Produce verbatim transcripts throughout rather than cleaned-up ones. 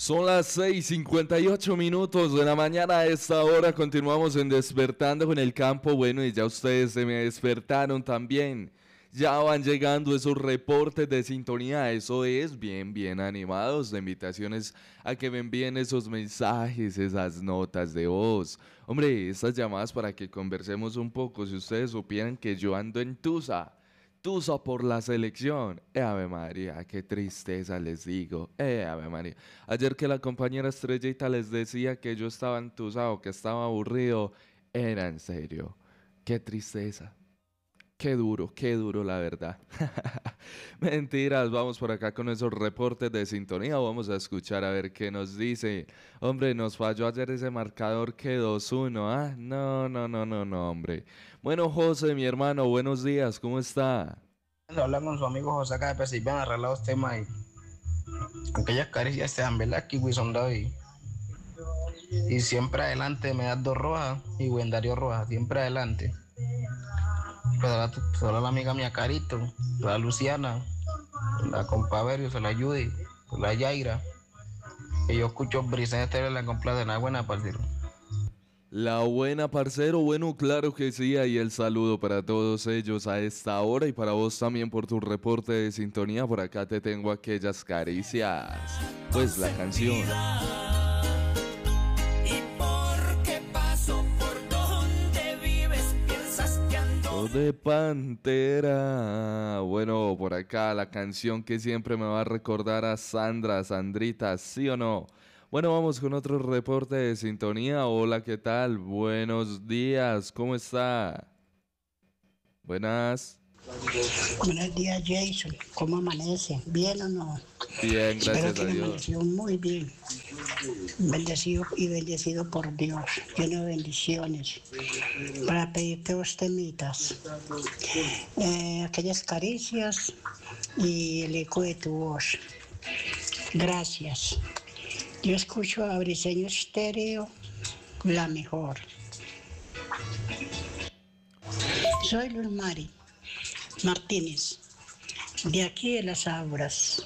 Son las seis cincuenta y ocho minutos de la mañana. A esta hora continuamos en Despertando con el Campo. Bueno, y ya ustedes se me despertaron también. Ya van llegando esos reportes de sintonía. Eso es, bien, bien animados. De invitaciones a que me envíen esos mensajes, esas notas de voz. Hombre, estas llamadas para que conversemos un poco. Si ustedes supieran que yo ando en Tusa. Tusa por la selección. Eh, Ave María, qué tristeza les digo. Eh, Ave María. Ayer que la compañera Estrellita les decía que yo estaba entusado, que estaba aburrido, era en serio. Qué tristeza. Qué duro, qué duro la verdad. Mentiras, vamos por acá con esos reportes de sintonía. Vamos a escuchar a ver qué nos dice. Hombre, nos falló ayer ese marcador que dos uno, ¿ah? No, no, no, no, no, hombre. Bueno, José, mi hermano, buenos días, ¿cómo está? Hablar con su amigo José acá de Pensilvania, arreglar los temas y aquellas caricias se dan, ¿verdad? Kiwi son David. Y siempre adelante me das dos rojas y buen Darío roja, siempre adelante. Pues ahora, ahora la amiga mía Carito, la Luciana, la compa Verio, se la Judy, la Yaira. Y yo escucho brisa de tele, la complace, nada buena, parcero. La buena, parcero, bueno, claro que sí, ahí el saludo para todos ellos a esta hora y para vos también por tu reporte de sintonía. Por acá te tengo aquellas caricias, pues la canción. De Pantera. Bueno, por acá la canción que siempre me va a recordar a Sandra, Sandrita, ¿sí o no? Bueno, vamos con otro reporte de sintonía. Hola, ¿qué tal? Buenos días, ¿cómo está? Buenas. Buenos días, Jason. ¿Cómo amanece? ¿Bien o no? Bien, gracias Espero que a Dios. amaneció muy bien. Bendecido y bendecido por Dios. Lleno de bendiciones. Para pedirte dos temitas. Eh, aquellas caricias y el eco de tu voz. Gracias. Yo escucho a Briseño Estéreo, la mejor. Soy Luz Mari Martínez, de aquí de Las Abras.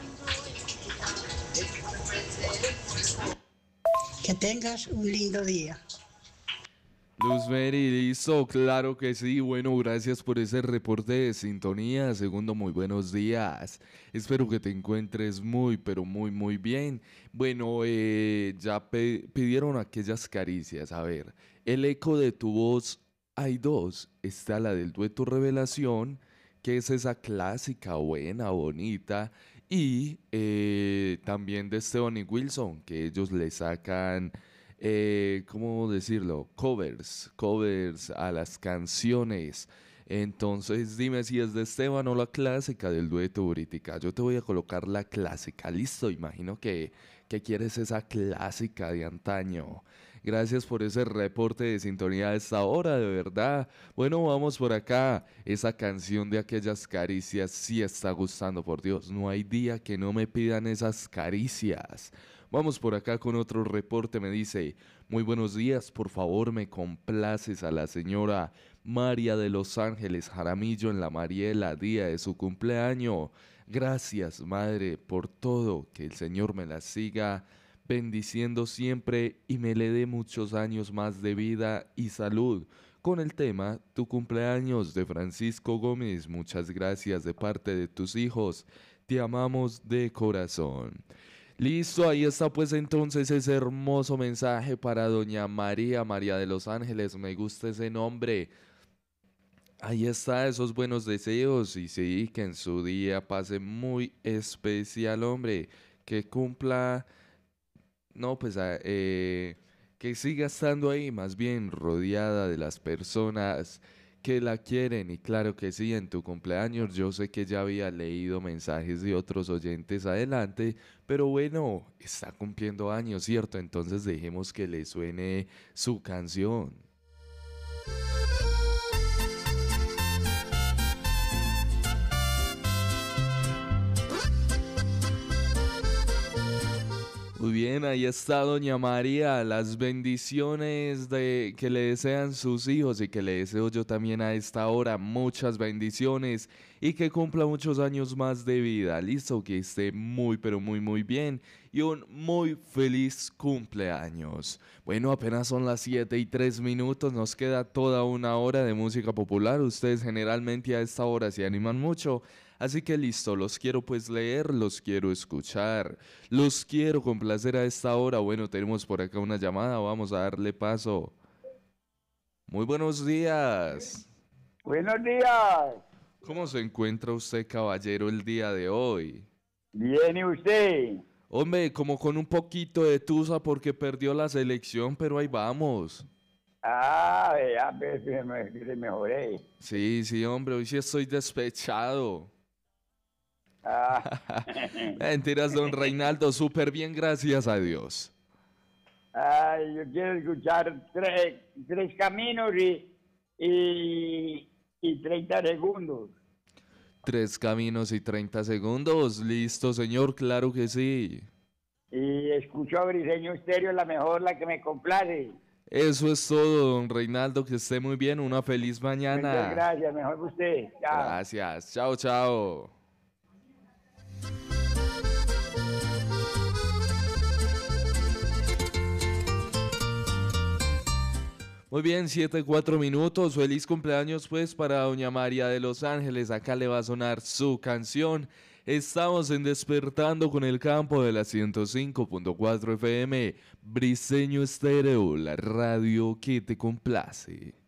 Que tengas un lindo día. Luz Mary, listo, claro que sí. Bueno, gracias por ese reporte de sintonía. Segundo, muy buenos días. Espero que te encuentres muy, pero muy, muy bien. Bueno, eh, ya pe- pidieron aquellas caricias. A ver, el eco de tu voz, hay dos. Está la del dueto Revelación, que es esa clásica, buena, bonita. Y eh, también de Esteban y Wilson, que ellos le sacan... Eh, ¿cómo decirlo? Covers, covers a las canciones. Entonces dime si es de Esteban o la clásica del dueto Buritica. Yo te voy a colocar la clásica, listo, imagino que, que quieres esa clásica de antaño. Gracias por ese reporte de sintonía a esta hora, de verdad. Bueno, vamos por acá. Esa canción de aquellas caricias sí está gustando, por Dios. No hay día que no me pidan esas caricias. Vamos por acá con otro reporte, me dice, muy buenos días, por favor me complaces a la señora María de Los Ángeles Jaramillo en la Mariela, día de su cumpleaños. Gracias, madre, por todo, que el Señor me la siga bendiciendo siempre y me le dé muchos años más de vida y salud. Con el tema, tu cumpleaños de Francisco Gómez, muchas gracias de parte de tus hijos, te amamos de corazón. Listo, ahí está pues entonces ese hermoso mensaje para doña María, María de Los Ángeles, me gusta ese nombre. Ahí está, esos buenos deseos y sí, que en su día pase muy especial, hombre, que cumpla, no pues, a- eh, que siga estando ahí, más bien rodeada de las personas que la quieren y claro que sí, en tu cumpleaños yo sé que ya había leído mensajes de otros oyentes adelante, pero bueno, está cumpliendo años, ¿cierto? Entonces dejemos que le suene su canción. Muy bien, ahí está doña María, las bendiciones de que le desean sus hijos y que le deseo yo también a esta hora, muchas bendiciones y que cumpla muchos años más de vida, listo, que esté muy pero muy muy bien y un muy feliz cumpleaños. Bueno, apenas son las siete y tres minutos, nos queda toda una hora de música popular, ustedes generalmente a esta hora se animan mucho. Así que listo, los quiero pues leer, los quiero escuchar, los quiero complacer a esta hora. Bueno, tenemos por acá una llamada, vamos a darle paso. Muy buenos días. Buenos días. ¿Cómo se encuentra usted, caballero, el día de hoy? Bien, ¿y usted? Hombre, como con un poquito de tusa porque perdió la selección, pero ahí vamos. Ah, ya, pues, se me, se mejoré. Sí, sí, hombre, hoy sí estoy despechado. Ah. Mentiras, don Reinaldo, súper bien, gracias a Dios. Ay, yo quiero escuchar tres, tres caminos y, y, y treinta segundos. Tres caminos y treinta segundos, listo, señor, claro que sí. Y escucho a Briseño Estéreo, la mejor, la que me complace. Eso es todo, don Reinaldo, que esté muy bien, una feliz mañana. Muchas gracias, mejor que usted. Chao. Gracias, chao, chao. Muy bien, siete, cuatro minutos. Feliz cumpleaños pues para doña María de Los Ángeles. Acá le va a sonar su canción. Estamos en Despertando con el Campo de la ciento cinco punto cuatro F M. Briseño Estéreo, la radio que te complace.